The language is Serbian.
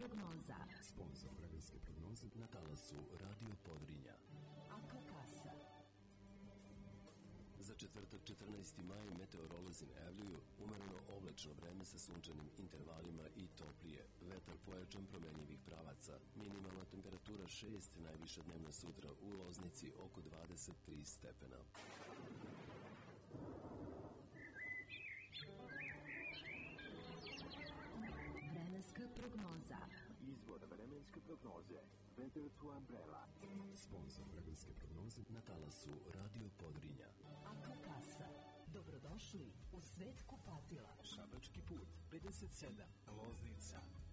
prognoza. Sponsor vremenske prognoze na talasu Radio Podrinja. Ako kasa. Za četvrtak 14. maj meteorolozi najavljuju umereno oblačno vreme sa sunčanim intervalima i toplije. Vetar pojačan promenjivih pravaca. Minimalna temperatura 6, najviša dnevna sutra u Loznici oko 23 stepena. Vremenska prognoza. Izvor vremenske prognoze. Weather to Umbrella. Sponsor vremenske prognoze na talasu Radio Podrinja. Ako kasa. Dobrodošli u svet kupatila. Šabački put 57, Loznica,